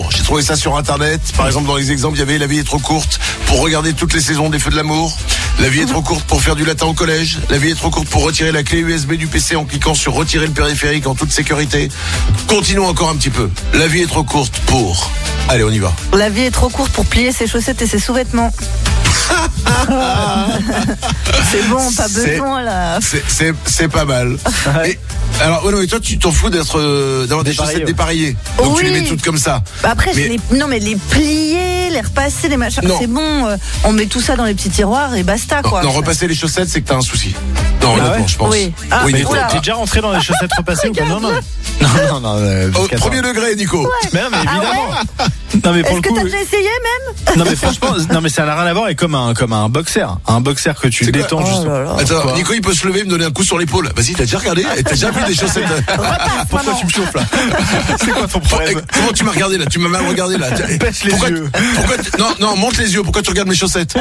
pour. J'ai trouvé ça sur internet. Par exemple, dans les exemples, il y avait la vie est trop courte pour regarder toutes les saisons des Feux de l'amour. La vie est trop courte pour faire du latin au collège. La vie est trop courte pour retirer la clé USB du PC en cliquant sur retirer le périphérique en toute sécurité. Continuons encore un petit peu. La vie est trop courte pour... Allez, on y va. La vie est trop courte pour plier ses chaussettes et ses sous-vêtements. C'est bon, pas besoin là. C'est pas mal. Et, alors, ouais, non, mais toi, tu t'en fous d'avoir des chaussettes dépareillées. Donc tu les mets toutes comme ça. Après, mais les plier, les repasser, les machins, c'est bon. On met tout ça dans les petits tiroirs et basta, quoi. Non, repasser les chaussettes, c'est que t'as un souci. Non, honnêtement, je pense. Oui. Mais t'es déjà rentré dans les chaussettes repassées ou pas? Non. Premier degré, Nico. Ouais. Mais non, mais évidemment. Non, mais pour Est-ce que t'as déjà essayé même? Non, mais franchement, non, mais ça n'a rien à voir avec comme un boxer. Un boxer que tu détends juste. Attends, Nico, il peut se lever et me donner un coup sur l'épaule. Vas-y, t'as déjà regardé? T'as déjà vu des chaussettes? Pourquoi tu me chauffes là? C'est quoi ton problème? Comment tu m'as regardé là? Tu m'as mal regardé là. Pêche les yeux. Non, monte les yeux. Pourquoi tu regardes mes chaussettes?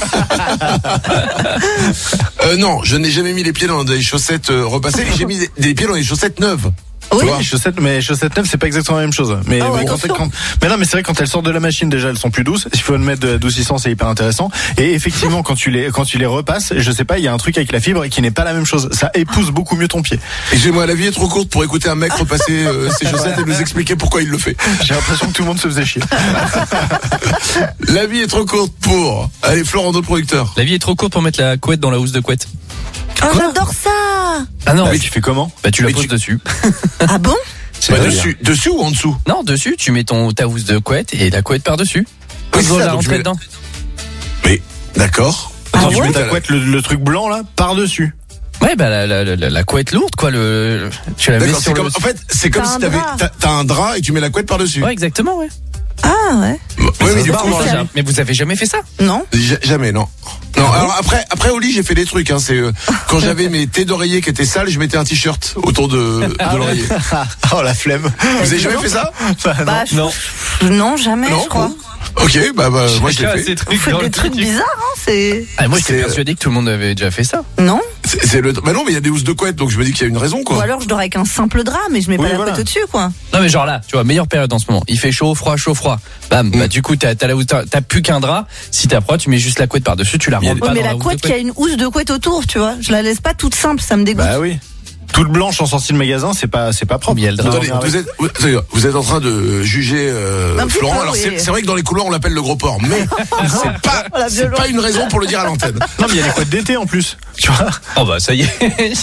Non, je n'ai jamais mis les pieds dans des chaussettes repassées. J'ai mis des pieds dans des chaussettes neuves. Oui, chaussettes neuves, c'est pas exactement la même chose. Mais non, mais c'est vrai, quand elles sortent de la machine, déjà, elles sont plus douces. S'il faut mettre de l'adoucissant, c'est hyper intéressant. Et effectivement, quand tu les repasses, je sais pas, il y a un truc avec la fibre qui n'est pas la même chose. Ça épouse beaucoup mieux ton pied. Et moi, la vie est trop courte pour écouter un mec repasser ses chaussettes et nous expliquer pourquoi il le fait. J'ai l'impression que tout le monde se faisait chier. La vie est trop courte pour... Allez, Florent, notre producteur. La vie est trop courte pour mettre la couette dans la housse de couette. Oh, j'adore ça. Ah non, mais tu fais comment? Bah tu la poses dessus. Ah bon? Dessus ou en dessous? Non, dessus, tu mets ta housse de couette et la couette par-dessus. Oui, tu la rentrer dedans. Mais, d'accord. Attends, tu mets ta couette, le truc blanc là, par-dessus. Ouais, bah la couette lourde, quoi. Tu la mets sur le... En fait, c'est comme si t'as un drap et tu mets la couette par-dessus. Ouais, exactement, ouais. Ah ouais. Ouais, mais du coup, mais vous avez jamais fait ça? Non. Jamais, non. Non, alors après au lit, j'ai fait des trucs, hein. C'est quand j'avais mes tés d'oreiller qui étaient sales, je mettais un t-shirt autour de l'oreiller. Oh la flemme. Vous avez jamais fait ça? Non. Non, jamais, je crois. Ok, bah moi je l'ai fait. Vous faites des trucs bizarres, hein, c'est... moi j'étais persuadé que tout le monde avait déjà fait ça. Non. Bah non, mais il y a des housses de couette, donc je me dis qu'il y a une raison, quoi. Ou alors je dors avec un simple drap, mais je mets pas la couette au-dessus, quoi. Non mais genre là, tu vois, meilleure période en ce moment. Il fait chaud, froid. Bam, bah du coup t'as plus qu'un drap. Si t'as froid, tu mets juste la couette par-dessus, tu la rentres pas dans mais la la couette qui a une housse de couette autour, tu vois. Je la laisse pas toute simple, ça me dégoûte. Bah oui. Toute blanche en sortie de magasin, c'est pas propre. Attendez, vous êtes en train de juger Florent. Alors c'est vrai que dans les couloirs on l'appelle le gros porc, mais c'est pas une raison pour le dire à l'antenne. Non, mais il y a les couettes d'été en plus. Tu vois. Oh bah ça y est.